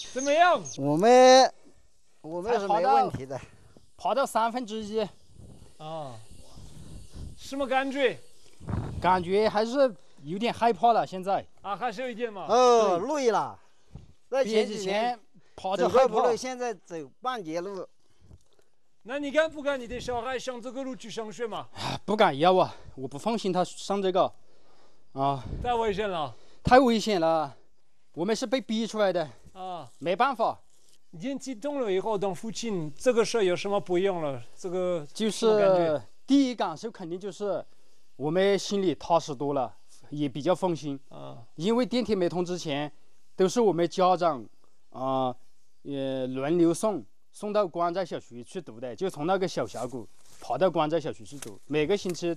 怎么样？ 我们是没问题的。 爬到1/3 啊，什么感觉？ 感觉还是有点害怕了。现在啊，还是有一点嘛。 累了。那比以前几年前爬着害怕。 现在走半截路。 那你敢不敢你的小孩上这个路去上学嘛？ 不敢要啊，我不放心他上这个。啊， 太危险了。 太危险了，我们是被逼出来的啊， 没办法。 年纪动了以后当父亲，这个事有什么不一样了？这个就是第一感受肯定就是我们心里踏实多了，也比较放心啊。因为电梯没通之前，都是我们家长轮流送到关寨小学去读的，就从那个小峡谷爬到关寨小学去读，每个星期